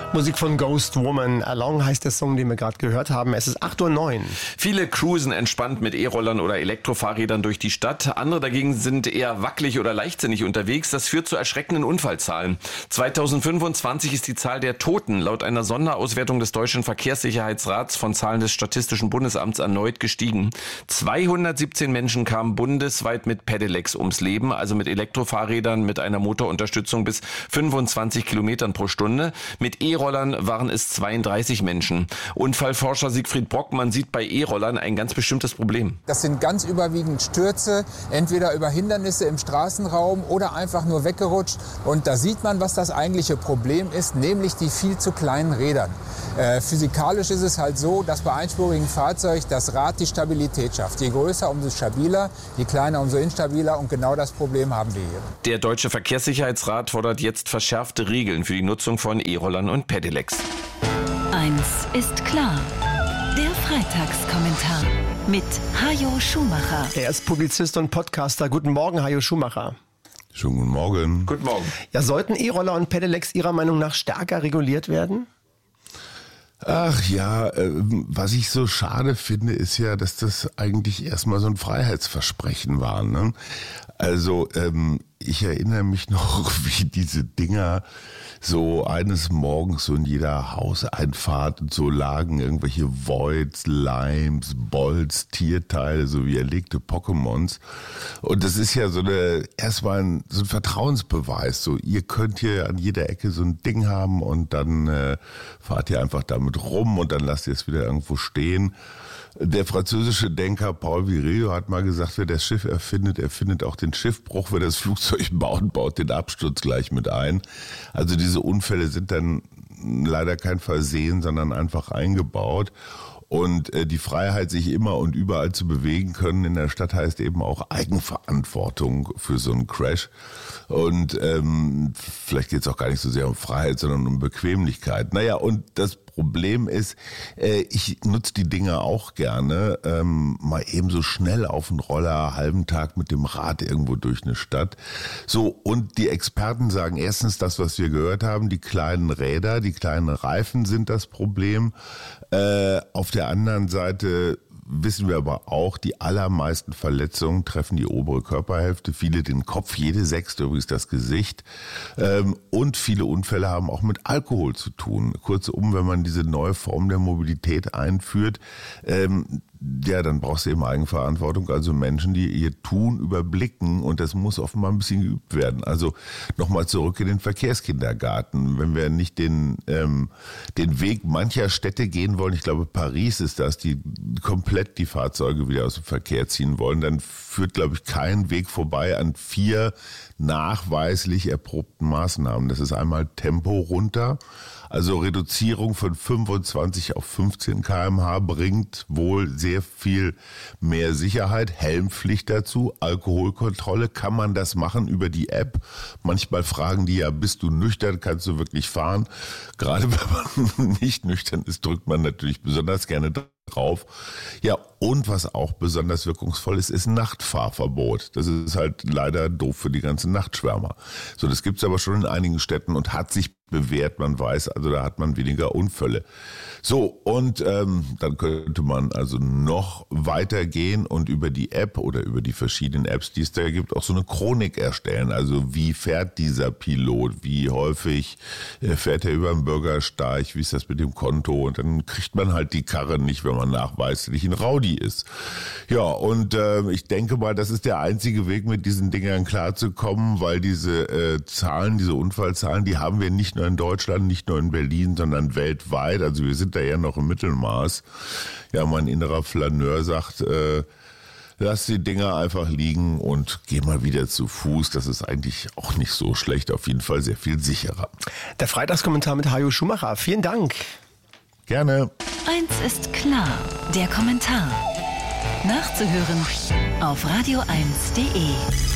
Musik von Ghost Woman. Along heißt der Song, den wir gerade gehört haben. Es ist 8:09 Uhr. Viele cruisen entspannt mit E-Rollern oder Elektrofahrrädern durch die Stadt. Andere dagegen sind eher wackelig oder leichtsinnig unterwegs. Das führt zu erschreckenden Unfallzahlen. 2025 ist die Zahl der Toten laut einer Sonderauswertung des Deutschen Verkehrssicherheitsrats von Zahlen des Statistischen Bundesamts erneut gestiegen. 217 Menschen kamen bundesweit mit Pedelecs ums Leben, also mit Elektrofahrrädern mit einer Motorunterstützung bis 25 Kilometern pro Stunde. Mit E-Rollern waren es 32 Menschen. Unfallforscher Siegfried Brockmann sieht bei E-Rollern ein ganz bestimmtes Problem. Das sind ganz überwiegend Stürze, entweder über Hindernisse im Straßenraum oder einfach nur weggerutscht. Und da sieht man, was das eigentliche Problem ist, nämlich die viel zu kleinen Rädern. Physikalisch ist es halt so, dass bei einspurigem Fahrzeug das Rad die Stabilität schafft. Je größer, umso stabiler, je kleiner, umso instabiler. Und genau das Problem haben wir hier. Der Deutsche Verkehrssicherheitsrat fordert jetzt verschärfte Regeln für die Nutzung von E-Rollern und Pedelecs. Eins ist klar. Der Freitagskommentar mit Hajo Schumacher. Er ist Publizist und Podcaster. Guten Morgen, Hajo Schumacher. Schönen guten Morgen. Guten Morgen. Ja, sollten E-Roller und Pedelecs Ihrer Meinung nach stärker reguliert werden? Ach ja, was ich so schade finde, ist ja, dass das eigentlich erstmal so ein Freiheitsversprechen war, ne? Also ich erinnere mich noch, wie diese Dinger so eines Morgens so in jeder Hauseinfahrt und so lagen, irgendwelche Voids, Limes, Bolts, Tierteile, so wie erlegte Pokémons. Und das ist ja erstmal so ein Vertrauensbeweis. So, ihr könnt hier an jeder Ecke so ein Ding haben und dann fahrt ihr einfach damit rum und dann lasst ihr es wieder irgendwo stehen. Der französische Denker Paul Virilio hat mal gesagt, wer das Schiff erfindet, erfindet auch den Schiffbruch. Wer das Flugzeug baut, baut den Absturz gleich mit ein. Also diese Unfälle sind dann leider kein Versehen, sondern einfach eingebaut. Und die Freiheit, sich immer und überall zu bewegen können in der Stadt, heißt eben auch Eigenverantwortung für so einen Crash. Und vielleicht geht es auch gar nicht so sehr um Freiheit, sondern um Bequemlichkeit. Naja, und das Problem ist, ich nutze die Dinge auch gerne, mal eben so schnell auf den Roller, halben Tag mit dem Rad irgendwo durch eine Stadt. So, und die Experten sagen erstens das, was wir gehört haben, die kleinen Räder, die kleinen Reifen sind das Problem. Auf der anderen Seite wissen wir aber auch, die allermeisten Verletzungen treffen die obere Körperhälfte, viele den Kopf, jede sechste übrigens das Gesicht. Und viele Unfälle haben auch mit Alkohol zu tun. Kurzum, wenn man diese neue Form der Mobilität einführt, ja, dann brauchst du eben Eigenverantwortung, also Menschen, die ihr Tun überblicken, und das muss offenbar ein bisschen geübt werden. Also nochmal zurück in den Verkehrskindergarten. Wenn wir nicht den Weg mancher Städte gehen wollen, ich glaube Paris ist das, die komplett die Fahrzeuge wieder aus dem Verkehr ziehen wollen, dann führt, glaube ich, kein Weg vorbei an 4 nachweislich erprobten Maßnahmen. Das ist einmal Tempo runter. Also Reduzierung von 25 auf 15 km/h bringt wohl sehr viel mehr Sicherheit. Helmpflicht dazu, Alkoholkontrolle. Kann man das machen über die App? Manchmal fragen die ja, bist du nüchtern, kannst du wirklich fahren? Gerade wenn man nicht nüchtern ist, drückt man natürlich besonders gerne drauf. Ja, und was auch besonders wirkungsvoll ist, ist Nachtfahrverbot. Das ist halt leider doof für die ganzen Nachtschwärmer. So, das gibt's aber schon in einigen Städten und hat sich bewährt, man weiß, also da hat man weniger Unfälle. So, und dann könnte man also noch weitergehen und über die App oder über die verschiedenen Apps, die es da gibt, auch so eine Chronik erstellen. Also wie fährt dieser Pilot, wie häufig fährt er über den Bürgersteig, wie ist das mit dem Konto, und dann kriegt man halt die Karre nicht, wenn man nachweislich ein Rowdy ist. Ja, und ich denke mal, das ist der einzige Weg, mit diesen Dingern klarzukommen, weil diese Zahlen, diese Unfallzahlen, die haben wir nicht nur in Deutschland, nicht nur in Berlin, sondern weltweit. Also wir sind da ja noch im Mittelmaß. Ja, mein innerer Flaneur sagt, lass die Dinger einfach liegen und geh mal wieder zu Fuß. Das ist eigentlich auch nicht so schlecht, auf jeden Fall sehr viel sicherer. Der Freitagskommentar mit Hajo Schumacher. Vielen Dank. Gerne. Eins ist klar, der Kommentar. Nachzuhören auf radio1.de.